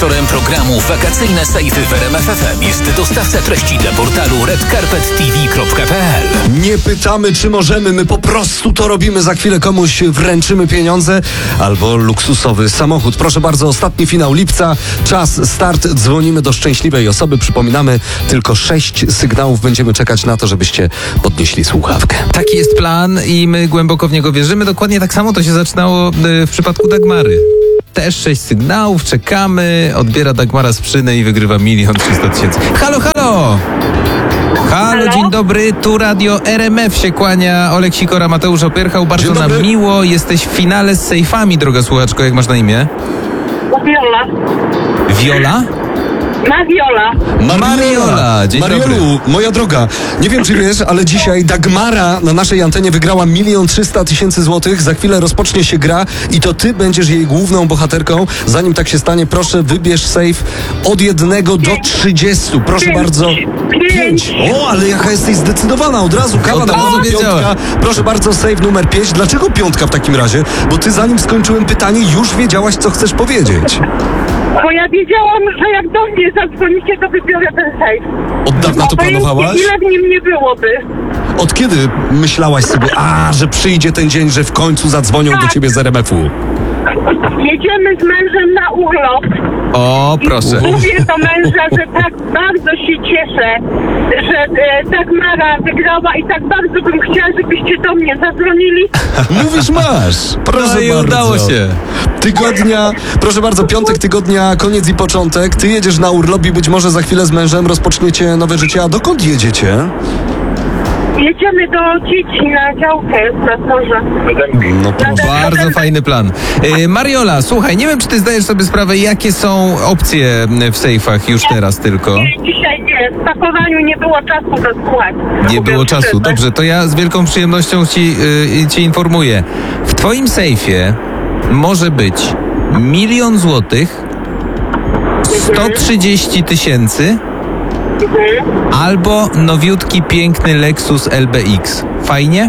Sponsorem programu Wakacyjne Sejfy w RMF FM jest dostawca treści dla portalu redcarpettv.pl. Nie pytamy, czy możemy, my po prostu to robimy. Za chwilę komuś wręczymy pieniądze albo luksusowy samochód. Proszę bardzo, ostatni finał lipca, czas, start. Dzwonimy do szczęśliwej osoby. Przypominamy, tylko 6 sygnałów będziemy czekać na to, żebyście podnieśli słuchawkę. Taki jest plan i my głęboko w niego wierzymy. Dokładnie tak samo to się zaczynało w przypadku Dagmary. Też 6 sygnałów, czekamy, odbiera Dagmara sprzynę i wygrywa 1 300 000. Halo, halo! Halo, dzień dobry, tu radio RMF się kłania, Olek Sikora, Mateusz Opierchał, bardzo nam miło, jesteś w finale z sejfami, droga słuchaczko, jak masz na imię? Viola. Viola? Mariola, dzień dobry. Mariolu, moja droga, nie wiem czy wiesz, ale dzisiaj Dagmara na naszej antenie wygrała 1 300 000 złotych. Za chwilę rozpocznie się gra i to ty będziesz jej główną bohaterką. Zanim tak się stanie, proszę wybierz sejf od 1 do 30. Proszę 5. bardzo. 5. O, ale jaka jesteś zdecydowana, od razu kawa do razu wiedziałem. piątka. Proszę bardzo, sejf numer 5. Dlaczego piątka w takim razie? Bo ty zanim skończyłem pytanie, już wiedziałaś, co chcesz powiedzieć. Bo ja wiedziałam, że jak do mnie zadzwonicie, to wybiorę ten sejf. Od dawna to planowałaś? Ile w nim nie byłoby. Od kiedy myślałaś sobie, że przyjdzie ten dzień, że w końcu zadzwonią do ciebie z RMF-u? Jedziemy z mężem na urlop. O, proszę. I mówię do męża, że tak bardzo się cieszę, że Dagmara wygrała i tak bardzo bym chciała, żebyście do mnie zadzwonili. Mówisz, masz. Proszę No i bardzo. udało się. Tygodnia, proszę bardzo, piątek tygodnia, koniec i początek. Ty jedziesz na urlop i być może za chwilę z mężem rozpoczniecie nowe życie. A dokąd jedziecie? Jedziemy do dzieci na działkę w Zatorze. No proszę. Bardzo fajny plan. Mariola, słuchaj, nie wiem, czy ty zdajesz sobie sprawę, jakie są opcje w sejfach już teraz tylko. Dzisiaj nie, w pakowaniu nie było czasu do słuchać. Nie było czasu. Dobrze, to ja z wielką przyjemnością ci informuję. W twoim sejfie może być 1 000 000 złotych, 130 000 albo nowiutki, piękny Lexus LBX. Fajnie?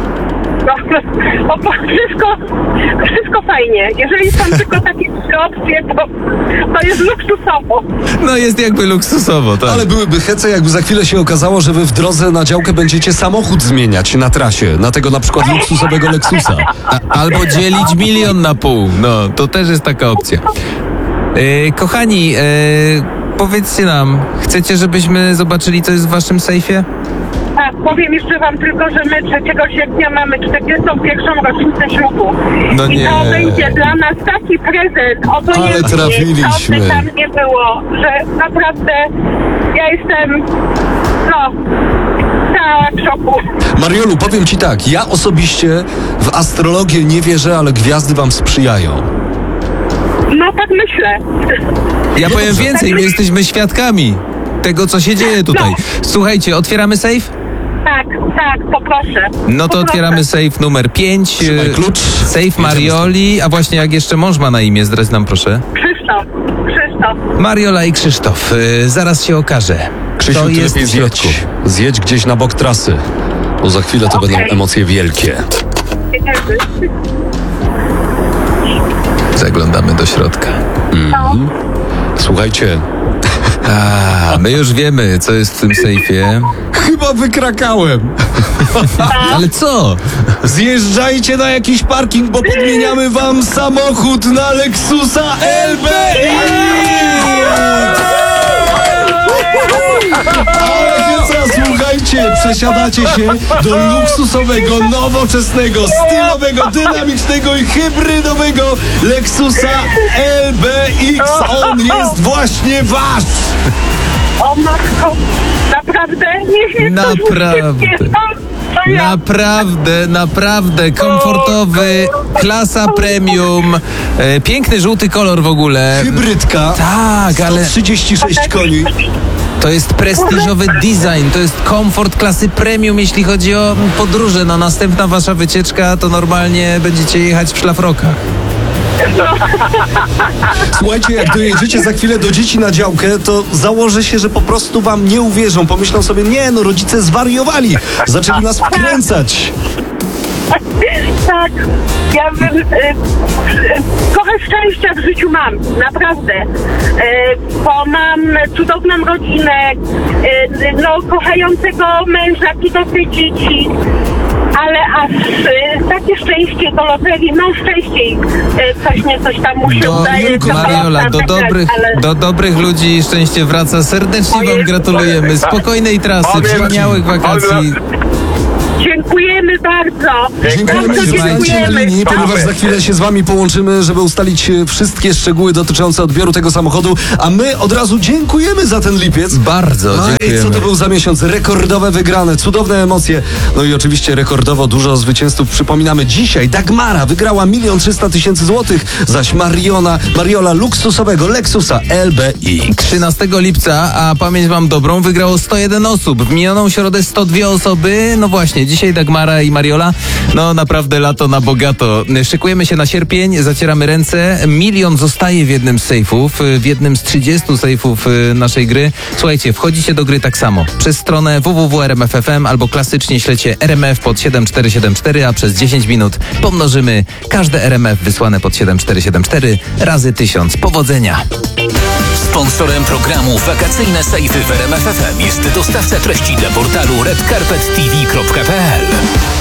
No, wszystko fajnie. Jeżeli są tylko takie trzy opcje, to jest luksusowo. No jest jakby luksusowo, tak. Ale byłyby hece, jakby za chwilę się okazało, że wy w drodze na działkę będziecie samochód zmieniać na trasie. Na tego na przykład luksusowego Lexusa. Albo dzielić 1 000 000 na pół. No, to też jest taka opcja. Kochani, powiedzcie nam, chcecie, żebyśmy zobaczyli, co jest w waszym sejfie? Tak, powiem jeszcze wam tylko, że my 3 sierpnia mamy 41. rocznicę ślubu. No I nie. to będzie dla nas taki prezent, obojętnie trafiliśmy. co by tam nie było, że naprawdę ja jestem, cała w szoku. Mariolu, powiem ci tak, ja osobiście w astrologię nie wierzę, ale gwiazdy wam sprzyjają. No tak myślę. Ja powiem więcej, my jesteśmy świadkami tego, co się dzieje tutaj. Słuchajcie, otwieramy sejf? Tak, poproszę. No to otwieramy sejf numer 5. Trzymaj klucz. Sejf Marioli, a właśnie jak jeszcze mąż ma na imię, zdradź nam proszę. Krzysztof. Mariola i Krzysztof. Zaraz się okaże. Krzysiu, To ty jest lepiej w środku. zjedź gdzieś na bok trasy, bo za chwilę to będą emocje wielkie. Zaglądamy do środka. Słuchajcie, My już wiemy, co jest w tym sejfie. chyba wykrakałem. Ale co? Zjeżdżajcie na jakiś parking, bo podmieniamy wam samochód na Lexusa LBX! Ale co, słuchajcie, przesiadacie się do luksusowego, nowoczesnego, stylowego, dynamicznego i hybrydowego Lexusa LBX. On jest właśnie wasz! O matko, naprawdę? Niech mnie ktoś ucieknie. Naprawdę komfortowy, klasa premium, piękny żółty kolor w ogóle. Hybrydka. Tak, ale 36 koni. to jest prestiżowy design, to jest komfort klasy premium, jeśli chodzi o podróże. No następna wasza wycieczka to normalnie będziecie jechać w szlafrokach. Słuchajcie, jak dojedziecie za chwilę do dzieci na działkę, to założę się, że po prostu wam nie uwierzą. Pomyślą sobie, nie, no rodzice zwariowali. Zaczęli nas wkręcać. tak, ja bym, trochę szczęścia w życiu mam, naprawdę, bo mam cudowną rodzinę, kochającego męża, cudowne dzieci, ale aż takie szczęście do loterii, mam szczęście i coś tam mu się udaje. Mariola, do dobrych ludzi szczęście wraca. Serdecznie wam gratulujemy. Spokojnej trasy, wspaniałych wakacji. Dziękujemy bardzo. Dziękujemy Bardzo i zostańcie na linii, ponieważ Mamy. za chwilę się z wami połączymy, żeby ustalić wszystkie szczegóły dotyczące odbioru tego samochodu, a my od razu dziękujemy za ten lipiec. Bardzo No i dziękujemy. co to był za miesiąc? Rekordowe wygrane, cudowne emocje. No i oczywiście rekordowo dużo zwycięzców. Przypominamy, dzisiaj Dagmara wygrała 1 300 000 złotych, zaś Mariola luksusowego Lexusa LBX. 13 lipca, a pamięć mam dobrą, wygrało 101 osób. W minioną środę 102 osoby. No właśnie, dzisiaj Dagmara i Mariola. No naprawdę lato na bogato. Szykujemy się na sierpień, zacieramy ręce. 1 000 000 zostaje w jednym z sejfów, w jednym z 30 sejfów naszej gry. Słuchajcie, wchodzicie do gry tak samo. Przez stronę www.rmf.fm albo klasycznie ślecie RMF pod 7474, a przez 10 minut pomnożymy każde RMF wysłane pod 7474 razy 1000. Powodzenia! Sponsorem programu Wakacyjne Sejfy w RMF FM jest dostawca treści dla portalu redcarpettv.pl.